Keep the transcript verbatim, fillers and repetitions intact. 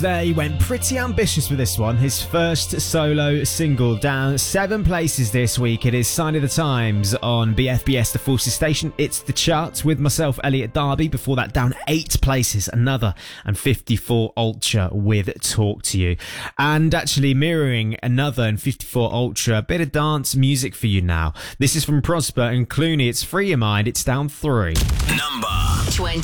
There he went pretty ambitious with this one. His first solo single, down seven places this week. It is Sign of the Times on B F B S, the Forces Station. It's the charts with myself, Elliot Darby. Before that, down eight places, another, and fifty-four Ultra with Talk to You. And actually mirroring another and fifty-four Ultra, a bit of dance music for you now. This is from Prosper and Clooney. It's Free Your Mind. It's down three. Number twenty.